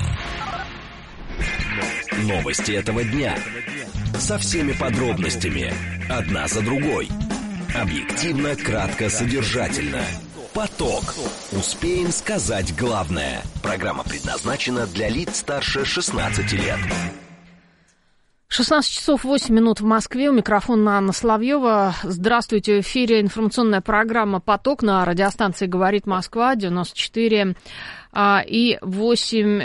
Новости этого дня. Со всеми подробностями. Одна за другой. Объективно, кратко, содержательно. «Поток». Успеем сказать главное. Программа предназначена для лиц старше 16 лет. 16 часов 8 минут в Москве. У микрофона Анна Соловьева. Здравствуйте. В эфире информационная программа «Поток» на радиостанции «Говорит Москва», 94 и 8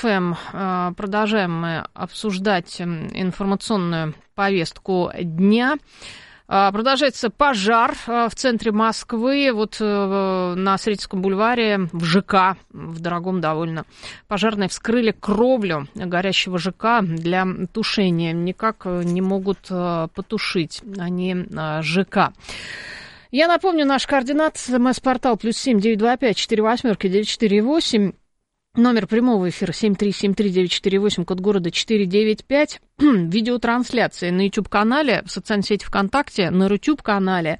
FM. Продолжаем мы обсуждать информационную повестку дня. Продолжается пожар в центре Москвы, вот на Сретенском бульваре, в ЖК, в дорогом довольно. Пожарные вскрыли кровлю горящего ЖК для тушения. Никак не могут потушить они ЖК. Я напомню, наш координат, СМС-портал +7 925 48 948. Номер прямого эфира 7373948, код города 495. Видеотрансляции на YouTube-канале, в социальной сети ВКонтакте, на Рутюб-канале.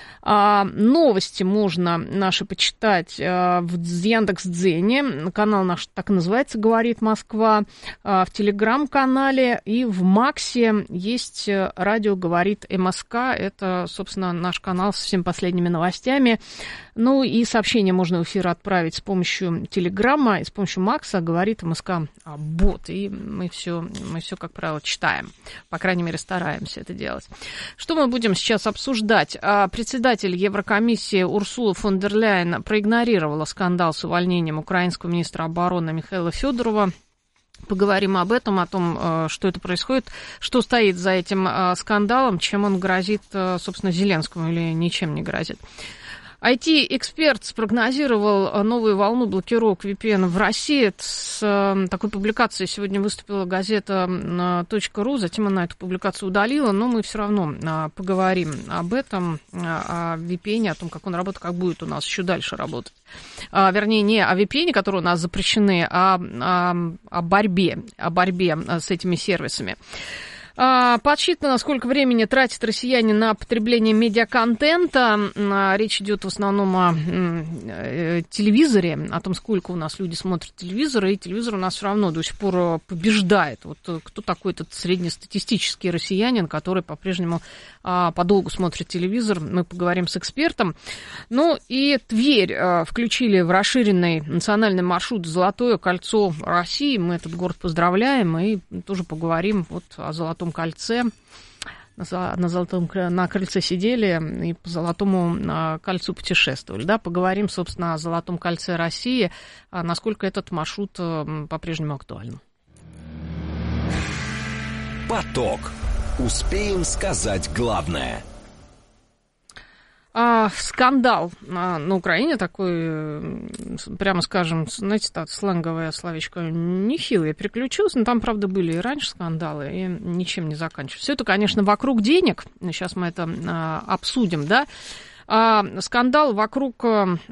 Новости можно наши почитать в Яндекс.Дзене. Канал наш так и называется «Говорит Москва». В Телеграм-канале и в Максе есть радио «Говорит МСК». Это, собственно, наш канал со всеми последними новостями. Ну и сообщения можно в эфир отправить с помощью Телеграма и с помощью Макса. «Говорит МСК» бот. И мы все, как правило, читаем. По крайней мере, стараемся это делать. Что мы будем сейчас обсуждать? Председатель Еврокомиссии Урсула фон дер Ляйен проигнорировала скандал с увольнением украинского министра обороны Михаила Федорова. Поговорим об этом, о том, что это происходит, что стоит за этим скандалом, чем он грозит, собственно, Зеленскому или ничем не грозит. IT-эксперт спрогнозировал новую волну блокировок VPN в России. С такой публикацией сегодня выступила газета .ру, затем она эту публикацию удалила, но мы все равно поговорим об этом, о VPN, о том, как он работает, как будет у нас еще дальше работать. Вернее, не о VPN, которые у нас запрещены, а о борьбе с этими сервисами. Подсчитано, сколько времени тратят россияне на потребление медиаконтента. Речь идет в основном о телевизоре, о том, сколько у нас люди смотрят телевизор, и телевизор у нас все равно до сих пор побеждает. Вот кто такой этот среднестатистический россиянин, который по-прежнему подолгу смотрит телевизор, мы поговорим с экспертом. Ну и Тверь включили в расширенный национальный маршрут «Золотое кольцо России». Мы этот город поздравляем и тоже поговорим вот о Золотом кольце. На крыльце сидели и по Золотому кольцу путешествовали. Да? Поговорим, собственно, о Золотом кольце России, насколько этот маршрут по-прежнему актуален. Поток. Успеем сказать главное. Скандал на Украине такой, прямо скажем, знаете, так, сленговое словечко, нехило я переключилась, но там, правда, были и раньше скандалы, и ничем не заканчиваются. Все это, конечно, вокруг денег, сейчас мы это обсудим, да. Скандал вокруг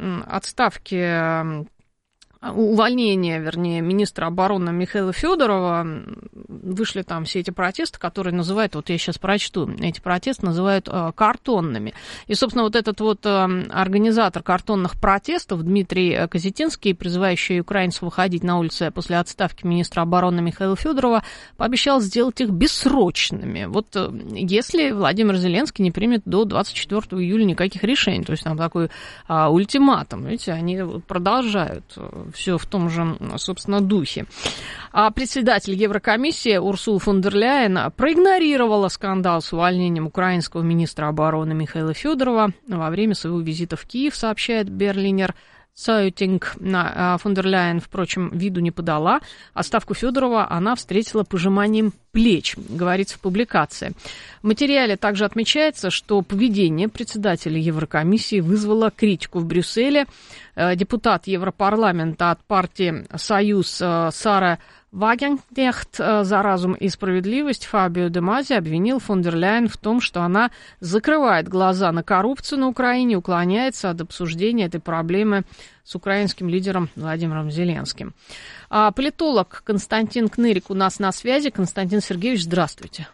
отставки, увольнения, вернее, министра обороны Михаила Федорова. Вышли там все эти протесты, которые называют, вот я сейчас прочту, эти протесты называют картонными. И, собственно, вот этот вот организатор картонных протестов Дмитрий Козетинский, призывающий украинцев выходить на улицы после отставки министра обороны Михаила Федорова, пообещал сделать их бессрочными. Вот если Владимир Зеленский не примет до 24 июля никаких решений, то есть там такой ультиматум, видите, они продолжают все в том же, собственно, духе. А председатель Еврокомиссии Урсула фон дер Ляйен проигнорировала скандал с увольнением украинского министра обороны Михаила Федорова во время своего визита в Киев, сообщает Берлинер Цайтинг. Фон дер Ляйен, впрочем, виду не подала. Отставку Федорова она встретила пожиманием плеч, говорится в публикации. В материале также отмечается, что поведение председателя Еврокомиссии вызвало критику в Брюсселе. Депутат Европарламента от партии «Союз» Сара Вагенкнехт за разум и справедливость Фабио де Мази обвинил фон дер Ляйен в том, что она закрывает глаза на коррупцию на Украине, уклоняется от обсуждения этой проблемы с украинским лидером Владимиром Зеленским. Политолог Константин Кнырик у нас на связи. Константин Сергеевич, здравствуйте.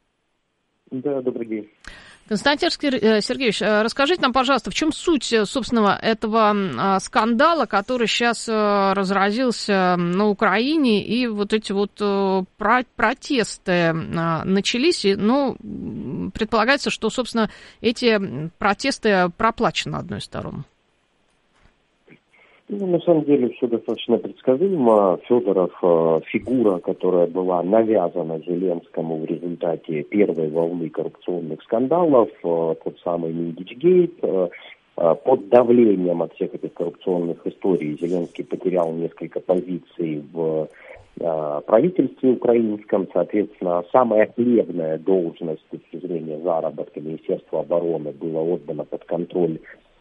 Да, добрый день. Константин Сергеевич, расскажите нам, пожалуйста, в чем суть, собственно, этого скандала, который сейчас разразился на Украине, и вот эти вот протесты начались, и, предполагается, что, собственно, эти протесты проплачены одной стороной. Ну, на самом деле все достаточно предсказуемо. Федоров фигура, которая была навязана Зеленскому в результате первой волны коррупционных скандалов, тот самый Миндичгейт. Под давлением от всех этих коррупционных историй Зеленский потерял несколько позиций в правительстве украинском. Соответственно, самая хлебная должность с точки зрения заработка Министерства обороны была отдана под контроль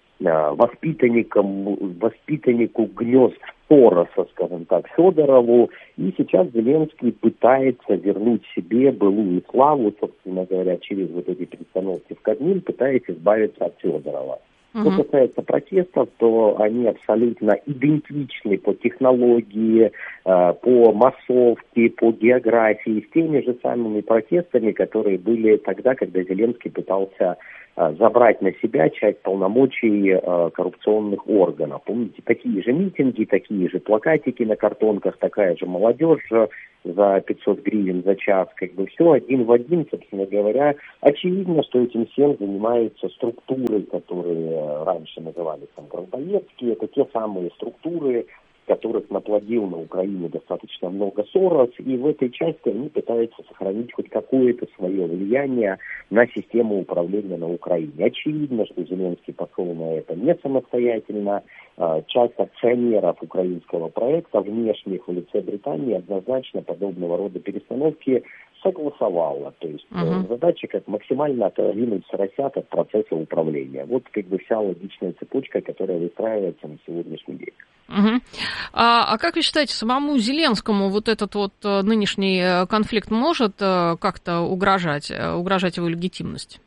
воспитаннику гнезд Сороса, скажем так, Федорову. И сейчас Зеленский пытается вернуть себе былую славу, собственно говоря, через вот эти перестановки в Кабмин, пытаясь избавиться от Федорова. Что касается протестов, то они абсолютно идентичны по технологии, по массовке, по географии, с теми же самыми протестами, которые были тогда, когда Зеленский пытался забрать на себя часть полномочий коррупционных органов. Помните, такие же митинги, такие же плакатики на картонках, такая же молодежь за 500 гривен за час, как бы все один в один, собственно говоря. Очевидно, что этим всем занимаются структуры, которые раньше назывались там Грабоевские, это те самые структуры, которых наплодил на Украине достаточно много Сорос, и в этой части они пытаются сохранить хоть какое-то свое влияние на систему управления на Украине. Очевидно, что Зеленский пошел на это не самостоятельно. Часть акционеров украинского проекта, внешних в лице Британии, однозначно подобного рода перестановки согласовала. То есть задача как максимально отодвинуть Соросят от процесса управления. Вот как бы вся логичная цепочка, которая выстраивается на сегодняшний день. А как вы считаете, самому Зеленскому вот этот вот нынешний конфликт может как-то угрожать его легитимности?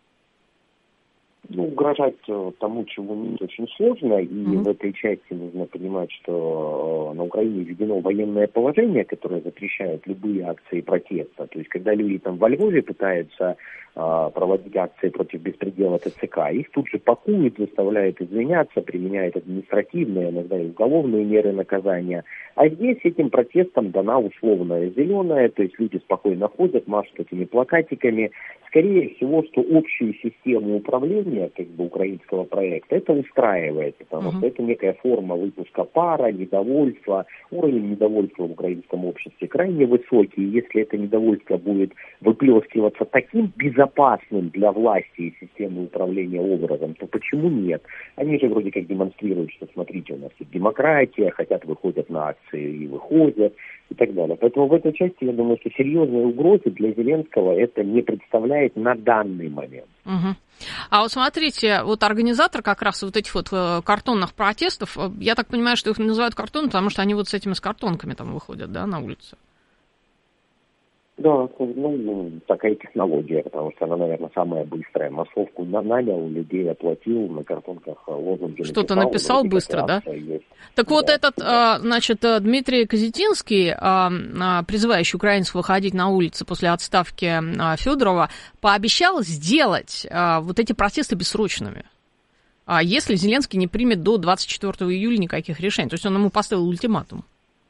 Ну, угрожать тому, чего нет, очень сложно, и в этой части нужно понимать, что на Украине введено военное положение, которое запрещает любые акции протеста. То есть, когда люди там во Львове пытаются проводить акции против беспредела ТЦК, их тут же пакуют, заставляют извиняться, применяют административные, иногда и уголовные меры наказания. А здесь этим протестом дана условная зеленая, то есть люди спокойно ходят, машут этими плакатиками. Скорее всего, что общую систему управления как бы украинского проекта это устраивает, потому что это некая форма выпуска пара, недовольства. Уровень недовольства в украинском обществе крайне высокий. Если это недовольство будет выплескиваться таким безопасным для власти и системы управления образом, то почему нет? Они же вроде как демонстрируют, что смотрите, у нас тут демократия, хотят выходят на акции и выходят и так далее. Поэтому в этой части, я думаю, что серьезные угрозы для Зеленского это не представляет на данный момент. А вот смотрите, вот организатор как раз вот этих вот картонных протестов, я так понимаю, что их называют картон, потому что они вот с этими с картонками там выходят, да, на улицу? Да, ну, такая технология, потому что она, наверное, самая быстрая. Массовку нанял, людей оплатил, на картонках лозунги что-то написал быстро, да? Есть. Так вот этот, значит, Дмитрий Козетинский, призывающий украинцев выходить на улицы после отставки Федорова, пообещал сделать вот эти протесты бессрочными, если Зеленский не примет до 24 июля никаких решений. То есть он ему поставил ультиматум.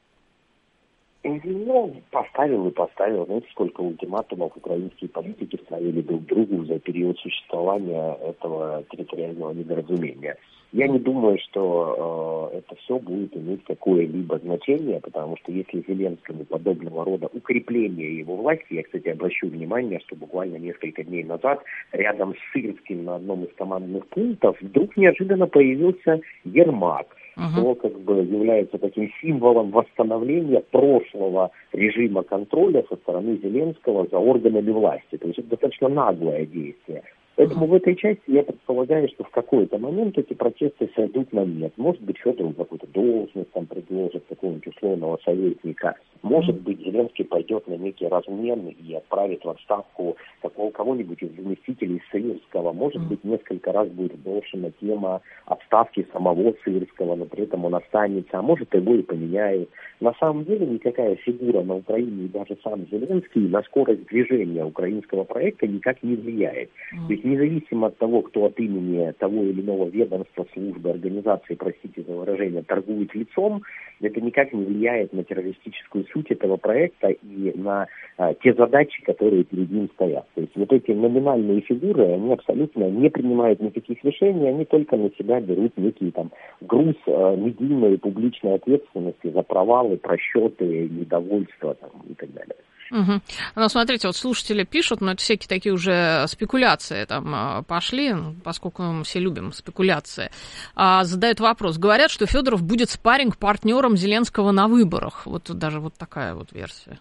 Ну, поставил и поставил. Знаете, сколько ультиматумов украинские политики ставили друг другу за период существования этого территориального недоразумения. Я не думаю, что это все будет иметь какое-либо значение, потому что если Зеленскому подобного рода укрепление его власти, я, кстати, обращу внимание, что буквально несколько дней назад рядом с Сырским на одном из командных пунктов вдруг неожиданно появился Ермак, что как бы является таким символом восстановления прошлого режима контроля со стороны Зеленского за органами власти. То есть это достаточно наглое действие. Поэтому в этой части я предполагаю, что в какой-то момент эти протесты сойдут на нет. Может быть, Федоров какую-то должность там предложит, какого-нибудь условного советника. Может быть, Зеленский пойдет на некий размен и отправит в отставку кого-нибудь из заместителей Сырского. Может быть, несколько раз будет брошена тема отставки самого Сырского, но при этом он останется. А может, его и поменяют. На самом деле, никакая фигура на Украине и даже сам Зеленский на скорость движения украинского проекта никак не влияет. То есть независимо от того, кто от имени того или иного ведомства, службы, организации, простите за выражение, торгует лицом, это никак не влияет на террористическую суть этого проекта и на те задачи, которые перед ним стоят. То есть вот эти номинальные фигуры, они абсолютно не принимают никаких решений, они только на себя берут некий там груз медийной и публичной ответственности за провалы, просчеты, недовольство там, и так далее. Угу. Ну, смотрите, вот слушатели пишут, но это всякие такие уже спекуляции там пошли, поскольку мы все любим спекуляции. Задают вопрос. Говорят, что Федоров будет спарринг-партнером Зеленского на выборах. Вот даже вот такая вот версия.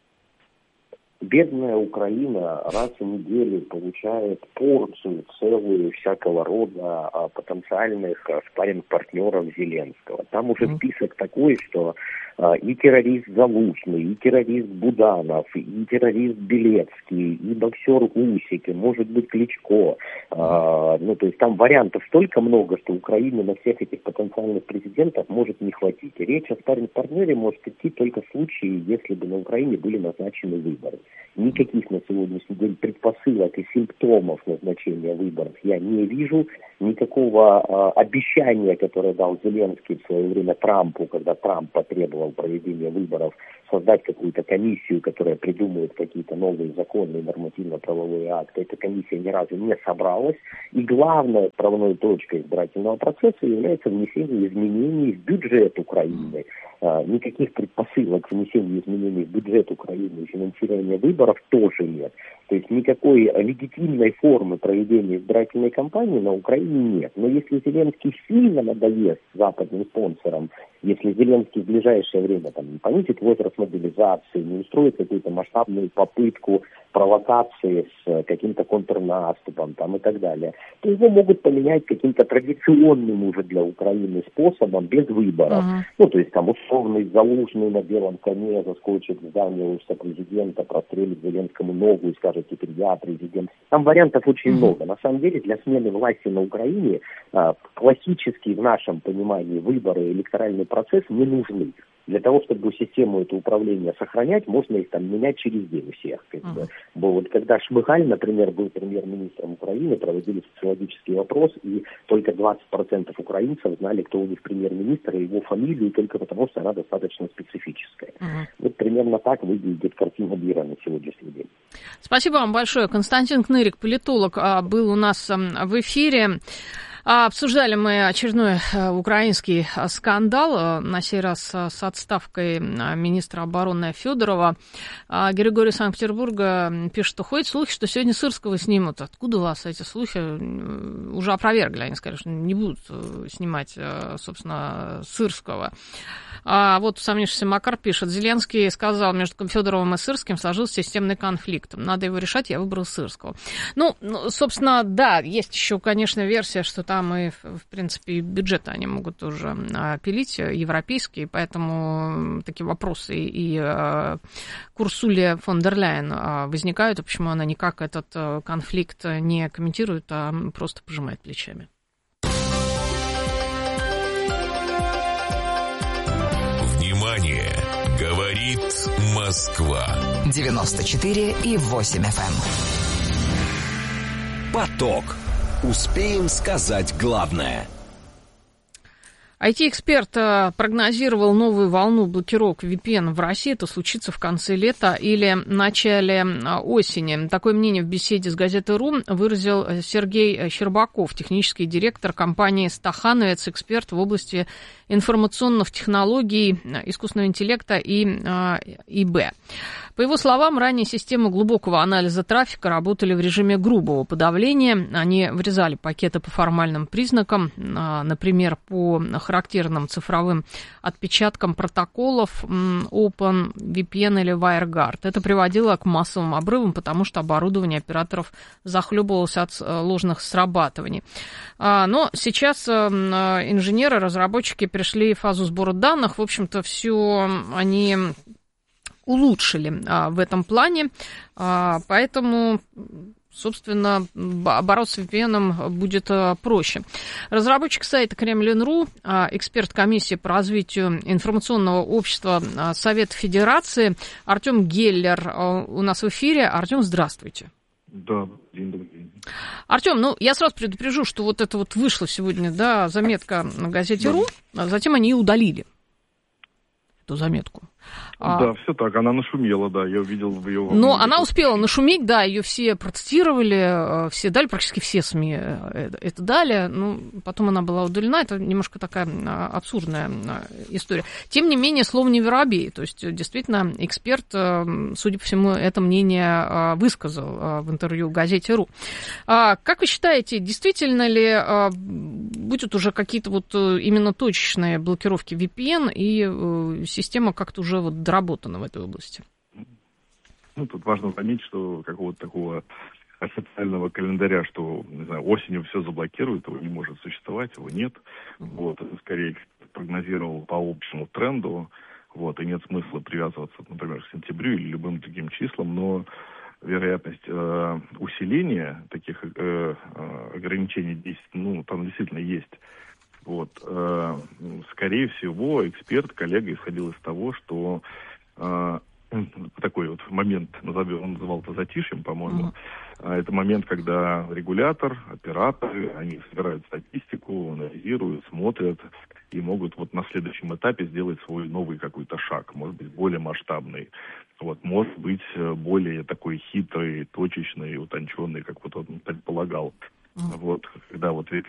Бедная Украина раз в неделю получает порцию целую всякого рода потенциальных спарринг-партнеров Зеленского. Там уже список такой, что и террорист Залужный, и террорист Буданов, и террорист Белецкий, и боксер Усик, и, может быть, Кличко. Ну, то есть там вариантов столько много, что Украине на всех этих потенциальных президентов может не хватить. Речь о спарринг-партнере может идти только в случае, если бы на Украине были назначены выборы. Никаких на сегодняшний день предпосылок и симптомов назначения выборов я не вижу. Никакого обещания, которое дал Зеленский в свое время Трампу, когда Трамп потребовал проведения выборов, создать какую-то комиссию, которая придумает какие-то новые законы и нормативно-правовые акты. Эта комиссия ни разу не собралась. И главной отправной точкой избирательного процесса является внесение изменений в бюджет Украины. Никаких предпосылок внесения изменений в бюджет Украины и финансирования выборов тоже нет. То есть никакой легитимной формы проведения избирательной кампании на Украине нет. Но если Зеленский сильно надоест западным спонсорам, если Зеленский в ближайшее время там, не понизит возраст мобилизации, не устроит какую-то масштабную попытку провокации с каким-то контрнаступом там, и так далее, то его могут поменять каким-то традиционным уже для Украины способом без выборов. Ну, то есть там условный Залужный на белом коне заскочит в здание офиса президента, прострелит Зеленскому ногу и скажет: теперь я президент. Там вариантов очень много. На самом деле для смены власти на Украине классические в нашем понимании выборы, электоральный процесс не нужны. Для того, чтобы систему этого управления сохранять, можно их там менять через день всех. Вот когда Шмыгаль, например, был премьер-министром Украины, проводили социологический опрос, и только 20% украинцев знали, кто у них премьер-министр, и его фамилию, только потому, что она достаточно специфическая. Вот примерно так выглядит картина мира на сегодняшний день. Спасибо вам большое. Константин Кнырик, политолог, был у нас в эфире. Обсуждали мы очередной украинский скандал, на сей раз с отставкой министра обороны Федорова. Григорий из Санкт-Петербурга пишет, что ходят слухи, что сегодня Сырского снимут. Откуда у вас эти слухи? Уже опровергли, они сказали, что не будут снимать, собственно, Сырского. А вот сомневшийся Макар пишет, Зеленский сказал, между Федоровым и Сырским сложился системный конфликт. Надо его решать, я выбрал Сырского. Ну, собственно, да, есть еще, конечно, версия, что там и, в принципе, бюджеты они могут тоже пилить, европейские, поэтому такие вопросы и к Урсуле фон дер Ляйен возникают, и почему она никак этот конфликт не комментирует, а просто пожимает плечами. Внимание! Говорит Москва. 94,8 FM. Поток. Успеем сказать главное. IT-эксперт прогнозировал новую волну блокировок VPN в России. Это случится в конце лета или начале осени. Такое мнение в беседе с газетой «Ру» выразил Сергей Щербаков, технический директор компании «Стахановец», эксперт в области информационных технологий, искусственного интеллекта и ИБ. По его словам, ранее системы глубокого анализа трафика работали в режиме грубого подавления. Они врезали пакеты по формальным признакам, например, по характерным цифровым отпечаткам протоколов OpenVPN или WireGuard. Это приводило к массовым обрывам, потому что оборудование операторов захлебывалось от ложных срабатываний. Но сейчас инженеры, разработчики пришли в фазу сбора данных. В общем-то, все они улучшили в этом плане, поэтому, собственно, бороться с VPN будет проще. Разработчик сайта Kremlin.ru, эксперт комиссии по развитию информационного общества Совета Федерации Артем Геллер у нас в эфире. Артем, здравствуйте. Да, добрый день. Артем, ну, я сразу предупрежу, что вот это вот вышла сегодня, да, заметка на газете «Ру», а затем они и удалили эту заметку. Да, все так, она нашумела, да, я увидел в ее... Но она успела нашуметь, да, ее все процитировали, все дали, практически все СМИ это дали, ну, потом она была удалена, это немножко такая абсурдная история. Тем не менее, слово не воробей, то есть, действительно, эксперт, судя по всему, это мнение высказал в интервью газете «Ру». Как вы считаете, действительно ли будут уже какие-то вот именно точечные блокировки VPN, и система как-то уже вот доработана в этой области? Ну, тут важно заметить, что какого-то такого официального календаря, что, не знаю, осенью все заблокируют, его не может существовать, его нет. Вот, это скорее прогнозировал по общему тренду, вот, и нет смысла привязываться, например, к сентябрю или любым другим числам, но вероятность усиления таких ограничений действий, там действительно есть. Вот, скорее всего, эксперт, коллега исходил из того, что такой вот момент, он называл это затишьем, по-моему, это момент, когда регулятор, операторы, они собирают статистику, анализируют, смотрят и могут вот на следующем этапе сделать свой новый какой-то шаг, может быть, более масштабный, вот, может быть, более такой хитрый, точечный, утонченный, как вот он предполагал. Вот, когда вот